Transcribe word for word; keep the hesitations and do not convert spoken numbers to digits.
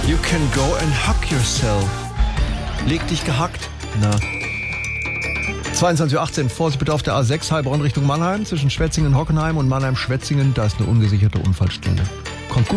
You can go and hug yourself. Leg dich gehackt. Na. zweiundzwanzig Uhr achtzehn, Vorsicht bitte auf der A sechs, Heilbronn Richtung Mannheim, zwischen Schwetzingen und Hockenheim und Mannheim-Schwetzingen, da ist eine ungesicherte Unfallstelle. Kommt gut.